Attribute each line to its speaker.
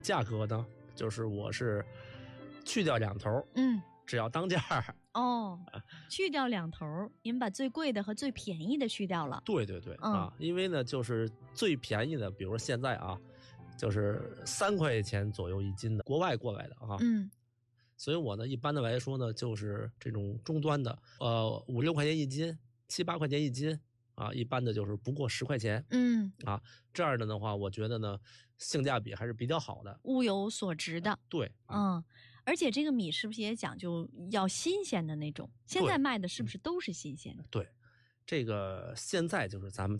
Speaker 1: 价格呢，就是我是去掉两头，只要当价。
Speaker 2: 去掉两头，您把最贵的和最便宜的去掉了。
Speaker 1: 对啊，因为呢，就是最便宜的，比如说现在啊，就是3块钱左右一斤的，国外过来的啊。所以我呢，一般的来说呢，就是这种中端的，5、6块钱一斤，7、8块钱一斤啊，一般的就是不过10块钱。这样的话，我觉得呢，性价比还是比较好的，
Speaker 2: 物有所值的。
Speaker 1: 对，
Speaker 2: 而且这个米是不是也讲究要新鲜的那种？现在卖的是不是都是新鲜的？
Speaker 1: 对，这个现在就是咱们